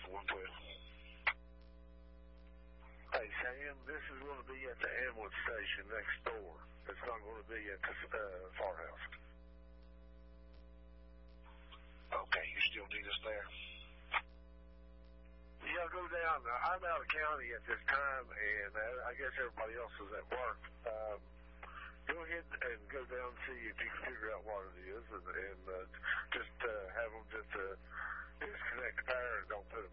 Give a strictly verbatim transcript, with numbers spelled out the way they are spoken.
one twelve. Hey, Sam, this is going to be at the ambulance station next door. It's not going to be at the uh, firehouse. Okay, you still need us there? Yeah, go down. I'm out of county at this time, and uh, I guess everybody else is at work. Um, go ahead and go down and see if you can figure out what it is, and, and uh, just uh, have them just uh, disconnect the power and don't put